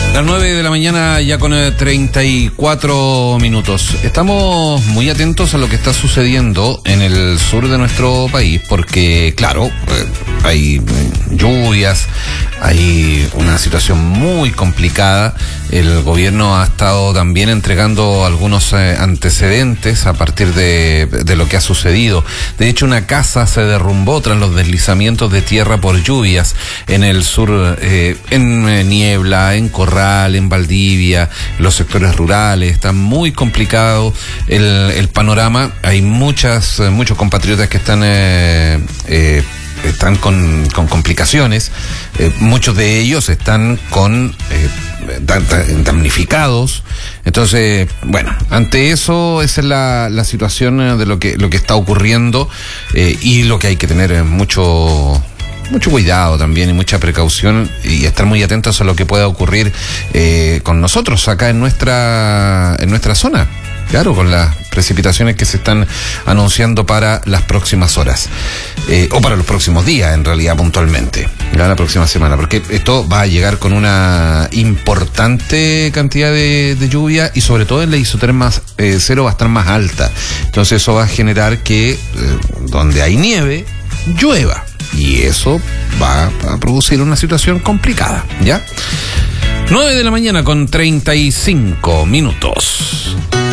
Las 9 de la mañana ya con 34 minutos. Estamos muy atentos a lo que está sucediendo en el sur de nuestro país porque, claro, hay lluvias, hay una situación muy complicada. El gobierno ha estado también entregando algunos antecedentes a partir de lo que ha sucedido. De hecho, una casa se derrumbó tras los deslizamientos de tierra por lluvias en el sur, en Niebla, en Corral, en Valdivia, los sectores rurales. Está muy complicado el panorama. Hay muchos compatriotas que están con complicaciones. Muchos de ellos están con damnificados. Entonces, bueno, ante eso, esa es la situación de lo que está ocurriendo, y lo que hay que tener mucho cuidado también y mucha precaución y estar muy atentos a lo que pueda ocurrir con nosotros acá en nuestra zona. Claro, con las precipitaciones que se están anunciando para las próximas horas, o para los próximos días, en realidad, puntualmente, ya la próxima semana, porque esto va a llegar con una importante cantidad de lluvia y sobre todo en la isoterma cero va a estar más alta. Entonces eso va a generar que donde hay nieve, llueva. Y eso va a producir una situación complicada, ¿ya? 9 de la mañana con 35 minutos.